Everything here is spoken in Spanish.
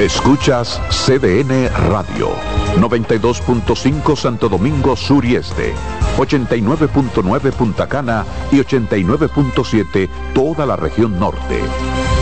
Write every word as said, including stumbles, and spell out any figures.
Escuchas C D N Radio, noventa y dos punto cinco Santo Domingo Sur y Este, ochenta y nueve punto nueve Punta Cana y ochenta y nueve punto siete toda la región norte.